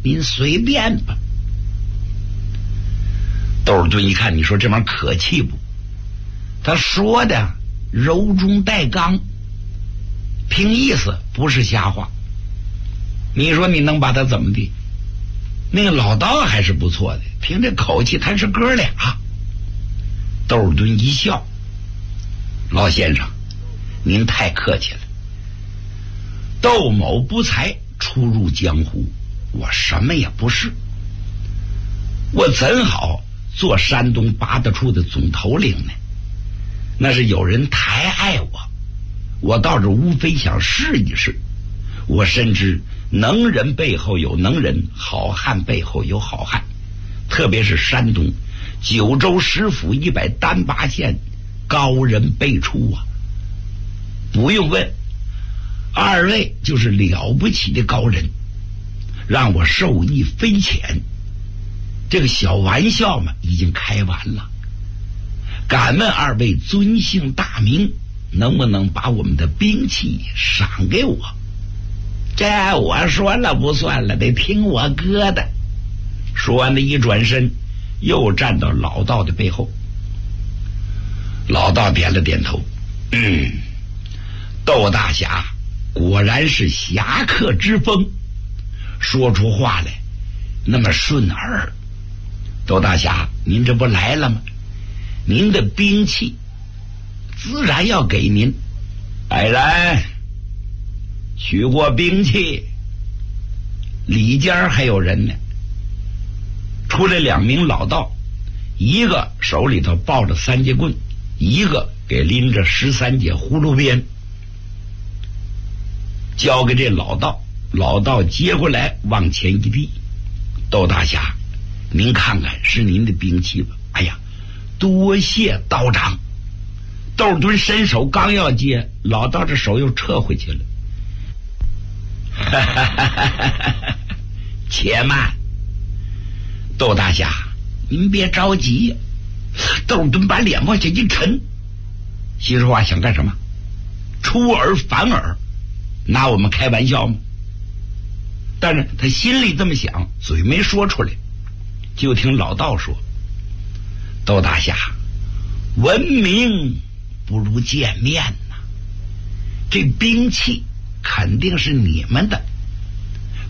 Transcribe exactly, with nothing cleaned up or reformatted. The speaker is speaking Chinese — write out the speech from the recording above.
您随便吧。窦尔敦一看，你说这玩意儿可气不？他说的柔中带刚，凭意思不是瞎话。你说你能把他怎么地？那个老道还是不错的，凭这口气他是哥俩。窦尔敦一笑，老先生您太客气了，窦某不才初入江湖，我什么也不是，我怎好做山东八大处的总头领呢？那是有人抬爱我，我到这无非想试一试。我深知能人背后有能人，好汉背后有好汉，特别是山东九州十府一百单八县，高人辈出啊！不用问，二位就是了不起的高人，让我受益匪浅。这个小玩笑嘛，已经开完了。敢问二位尊姓大名，能不能把我们的兵器赏给我？这我说了不算了，得听我哥的。说完的一转身，又站到老道的背后。老道点了点头，嗯，窦大侠果然是侠客之风，说出话来那么顺耳。窦大侠，您这不来了吗？您的兵器自然要给您。来人，取过兵器。里间还有人呢，出来两名老道，一个手里头抱着三节棍，一个给拎着十三节葫芦鞭，交给这老道。老道接过来往前一递，窦大侠，您看看是您的兵器吧？哎呀，多谢道长。窦敦伸手刚要接，老道这手又撤回去了。哈哈哈哈哈！且慢，窦大侠，您别着急。窦敦把脸往下一沉，心说话想干什么？出尔反尔，拿我们开玩笑吗？但是他心里这么想，嘴没说出来。就听老道说，窦大侠，闻名不如见面呐，这兵器肯定是你们的，